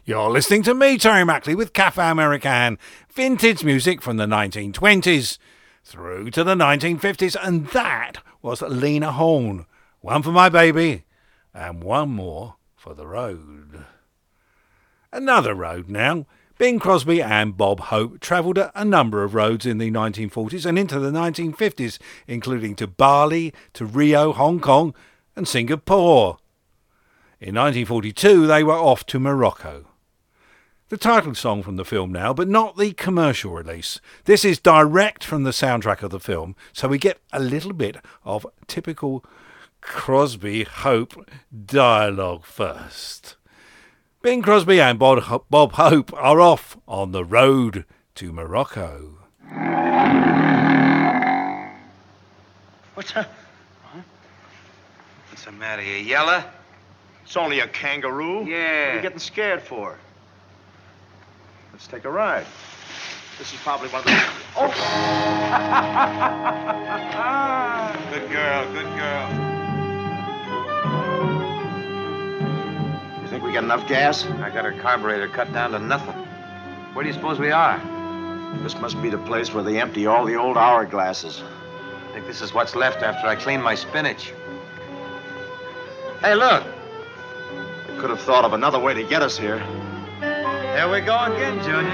You're listening to me, Terry Mackley, with Cafe American, vintage music from the 1920s through to the 1950s, and that was Lena Horne. One for my baby, and one more for the road. Another road now. Bing Crosby and Bob Hope travelled a number of roads in the 1940s and into the 1950s, including to Bali, to Rio, Hong Kong, and Singapore. In 1942, they were off to Morocco. The title song from the film now, but not the commercial release. This is direct from the soundtrack of the film, so we get a little bit of typical Crosby-Hope dialogue first. Bing Crosby and Bob Hope are off on the road to Morocco. What's the matter, you yeller? It's only a kangaroo. Yeah. What are you getting scared for? Let's take a ride. This is probably one of the... Oh! Good girl, good girl. You think we got enough gas? I got her carburetor cut down to nothing. Where do you suppose we are? This must be the place where they empty all the old hourglasses. I think this is what's left after I clean my spinach. Hey, look. They could have thought of another way to get us here. There we go again, Junior.